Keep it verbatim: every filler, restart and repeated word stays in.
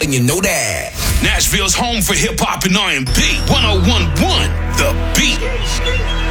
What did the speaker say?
and you know that. Nashville's home for hip hop and R and B. one oh one point one The Beat.